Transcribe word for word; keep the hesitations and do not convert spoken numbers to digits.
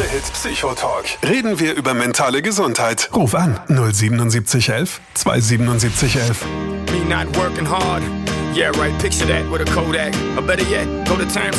Hit Psychotalk. Reden wir über mentale Gesundheit. Ruf an null siebenundsiebzig elf zweihundertsiebenundsiebzig elf. Me not working hard. Yeah, right. Picture that with a Kodak. Or better yet, go to Times